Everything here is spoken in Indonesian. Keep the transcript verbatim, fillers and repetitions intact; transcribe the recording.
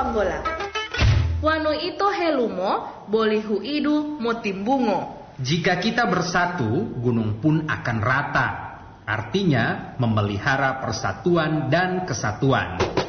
panggola. Wano ito helumo, bolihu idu motimbungo. Jika kita bersatu, gunung pun akan rata. Artinya memelihara persatuan dan kesatuan.